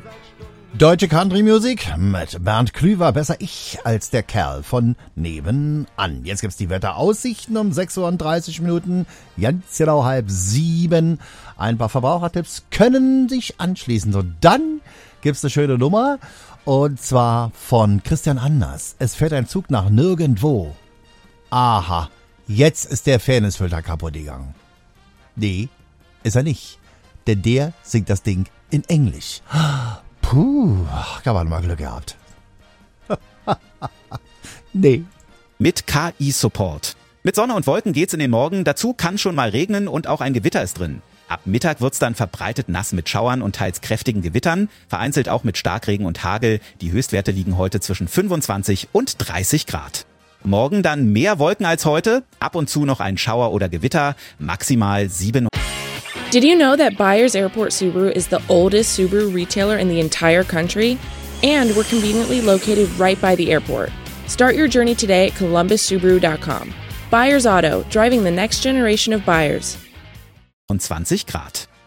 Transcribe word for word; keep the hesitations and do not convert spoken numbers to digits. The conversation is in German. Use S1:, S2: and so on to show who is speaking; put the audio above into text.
S1: Deutsche Country Music mit Bernd Klüver, besser ich als der Kerl von nebenan. Jetzt gibt's die Wetteraussichten um sechs Uhr und dreißig Minuten, ganz genau halb sieben. Ein paar Verbrauchertipps können sich anschließen. So, dann gibt's eine schöne Nummer und zwar von Christian Anders. Es fährt ein Zug nach nirgendwo. Aha, jetzt ist der Fairnessfilter kaputt gegangen. Nee, ist er nicht, denn der singt das Ding in Englisch. Puh, kann man mal Glück gehabt. Nee.
S2: Mit K I-Support. Mit Sonne und Wolken geht's in den Morgen. Dazu kann schon mal regnen und auch ein Gewitter ist drin. Ab Mittag wird's dann verbreitet nass mit Schauern und teils kräftigen Gewittern. Vereinzelt auch mit Starkregen und Hagel. Die Höchstwerte liegen heute zwischen fünfundzwanzig und dreißig Grad. Morgen dann mehr Wolken als heute. Ab und zu noch ein Schauer oder Gewitter. Maximal sieben.
S3: Did you know that Byers Airport Subaru is the oldest Subaru retailer in the entire country? And we're conveniently located right by the airport. Start your journey today at columbus subaru dot com. Byers Auto, driving the next generation of buyers.
S2: Und zwanzig Grad.